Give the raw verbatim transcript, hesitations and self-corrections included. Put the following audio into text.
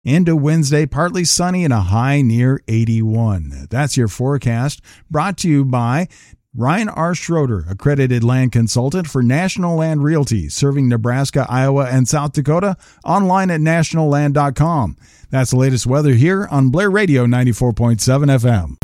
Into Wednesday, partly sunny and a high near eighty-one. That's your forecast, brought to you by Ryan R. Schroeder, accredited land consultant for National Land Realty, serving Nebraska, Iowa, and South Dakota, online at national land dot com. That's the latest weather here on Blair Radio ninety-four point seven F M.